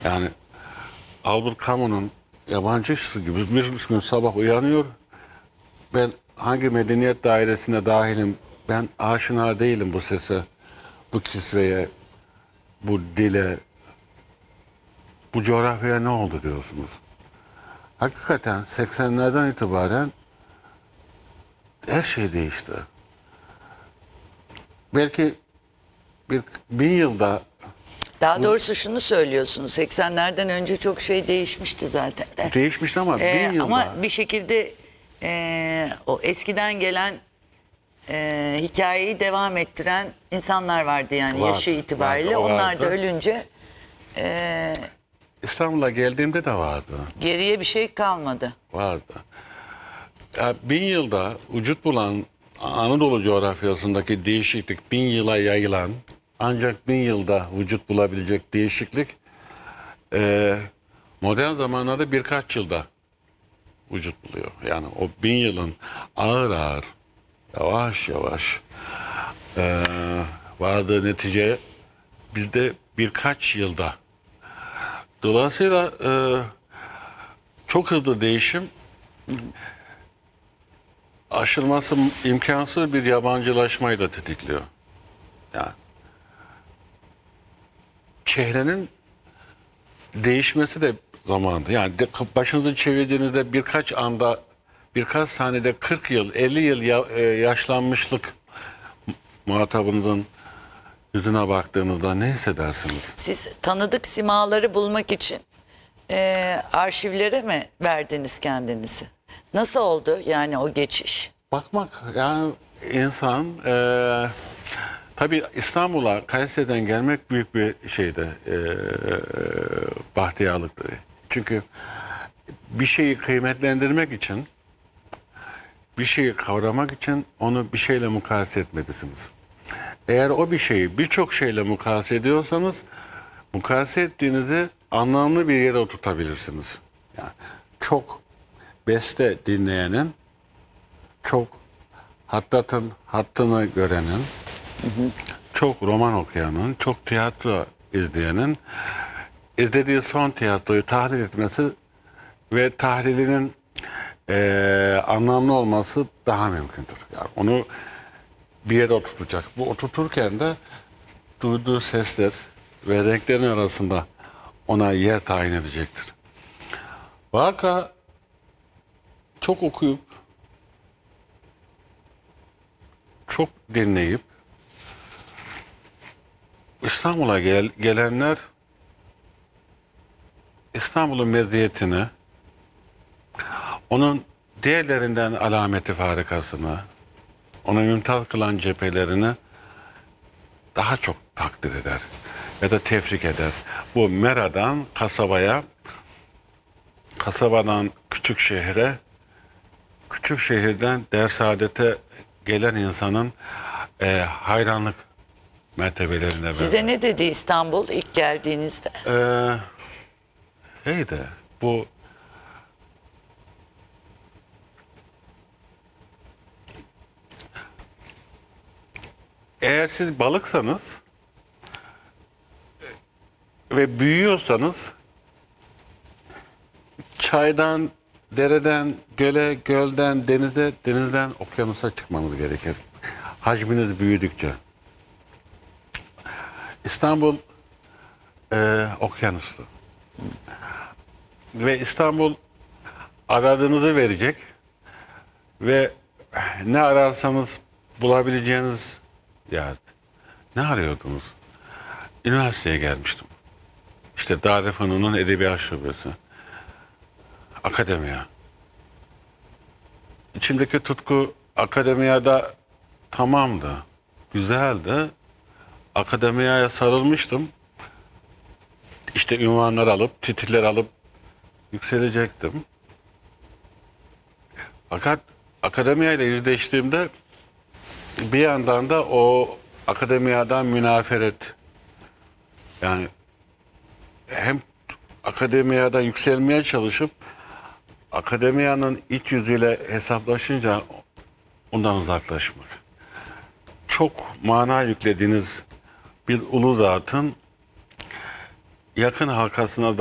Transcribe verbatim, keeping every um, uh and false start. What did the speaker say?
Yani Albert Camus'un yabancısı gibi bir gün sabah uyanıyor. Ben hangi medeniyet dairesine dahilim? Ben aşina değilim bu sese, bu kisveye, bu dile, bu coğrafyaya ne oldu diyorsunuz. Hakikaten seksenlerden itibaren her şey değişti. Belki bir bin yılda Daha doğrusu şunu söylüyorsunuz. seksenlerden önce çok şey değişmişti zaten de. değişmişti ama Ee, bin yılda. ama bir şekilde e, o eskiden gelen e, hikayeyi devam ettiren insanlar vardı yani Var, yaşı itibariyle. vardı, o Onlar da vardı. ölünce e, İstanbul'a geldiğimde de vardı. geriye bir şey kalmadı. Vardı. Ya bin yılda vücut bulan Anadolu coğrafyasındaki değişiklik, bin yıla yayılan, ancak bin yılda vücut bulabilecek değişiklik e, modern zamanlarda birkaç yılda vücut buluyor. Yani o bin yılın ağır ağır, yavaş yavaş e, vardığı netice bizde birkaç yılda. Dolayısıyla e, çok hızlı değişim aşılması imkansız bir yabancılaşmayı da tetikliyor. Yani çehrenin değişmesi de zamanında. Yani de, başınızı çevirdiğinizde birkaç anda, birkaç saniyede kırk yıl, elli yıl ya, e, yaşlanmışlık muhatabınızın yüzüne baktığınızda ne hissedersiniz? Siz tanıdık simaları bulmak için e, arşivlere mi verdiniz kendinizi? Nasıl oldu yani o geçiş? Bakmak yani insan e, tabii İstanbul'a Kayseri'den gelmek büyük bir şeydi, e, bahtiyarlıktı. Çünkü bir şeyi kıymetlendirmek için, bir şeyi kavramak için onu bir şeyle mukayese etmelisiniz. Eğer o bir şeyi birçok şeyle mukayese ediyorsanız, mukayese ettiğinizi anlamlı bir yere oturtabilirsiniz. Yani çok beste dinleyenin, çok Hattat'ın hattını görenin, çok roman okuyanın, çok tiyatro izleyenin izlediği son tiyatroyu tahlil etmesi ve tahlilinin eee, anlamlı olması daha mümkündür. Yani onu bir yere oturtacak. Bu oturturken de duyduğu sesler ve renklerin arasında ona yer tayin edecektir. Vaka çok okuyup, çok dinleyip İstanbul'a gel, gelenler İstanbul'un meziyetini, onun diğerlerinden alameti farikasını, onu mümtaz kılan cephelerini daha çok takdir eder ya da tefrik eder. Bu Mera'dan kasabaya, kasabadan küçük şehre, küçük şehirden Dersaadet'e gelen insanın e, hayranlık mertebelerine Size benzer. ne dedi İstanbul ilk geldiğinizde? Ee, hey de bu eğer siz balıksanız ve büyüyorsanız çaydan, dereden, göle, gölden, denize, denizden okyanusa çıkmanız gerekir. Hacminiz büyüdükçe. İstanbul e, okyanuslu. Ve İstanbul aradığınızı verecek ve ne ararsanız bulabileceğiniz yer. Ne arıyordunuz? Üniversiteye gelmiştim. İşte Darülfünun'un Edebiyat Şubesi. Akademiya. İçimdeki tutku akademiyada tamamdı. Güzeldi. Akademiyaya sarılmıştım. İşte ünvanlar alıp, titiller alıp yükselecektim. Fakat akademiyayla yüzleştiğimde bir yandan da o akademiyadan münaferet, yani hem akademiyada yükselmeye çalışıp akademiyanın iç yüzüyle hesaplaşınca ondan uzaklaşmak. Çok mana yüklediğiniz bir ulu zatın yakın halkasına